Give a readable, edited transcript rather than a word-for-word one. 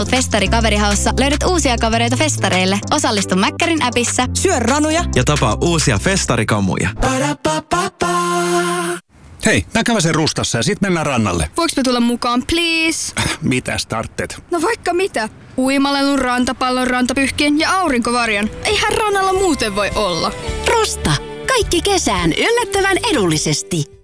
Festari Kaverihaussa löydät uusia kavereita festareille. Osallistu Mäkkärin appissa. Syö ranuja ja tapaa uusia festarikamuja. Hei, mä käväsen Rustassa ja sit mennään rannalle. Voinko me tulla mukaan, please? Mitä startteet? No vaikka mitä. Uimalelun, rantapallon, rantapyhkien ja aurinkovarjon. Eihän rannalla muuten voi olla. Rusta. Kaikki kesään yllättävän edullisesti.